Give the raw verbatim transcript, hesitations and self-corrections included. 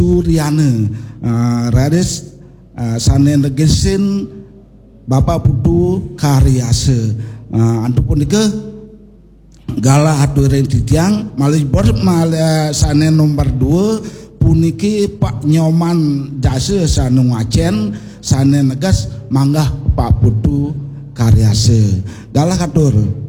Suryana uh, Radis uh, sanen negesin Bapak Putu Karyasa uh, antupun ke gala haturen titiang malih bor mal sanen nomor dua puniki Pak Nyoman Jasa sanu Acen sanen negas manggah Pak Putu Karyasa galah katur